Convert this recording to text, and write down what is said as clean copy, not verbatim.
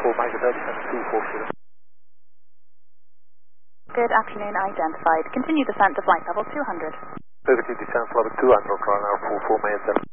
4 Mike Delta descent 240. Good afternoon, identified. Continue descent to flight level 200. Liberty descent level 200, runway 44 Mike Delta.